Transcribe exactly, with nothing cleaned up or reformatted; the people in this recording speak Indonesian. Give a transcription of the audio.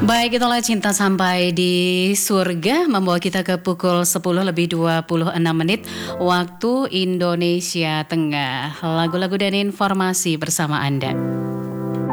Baik, itulah Cinta Sampai di Surga membawa kita ke pukul sepuluh lebih dua puluh enam menit waktu Indonesia Tengah. Lagu-lagu dan informasi bersama Anda.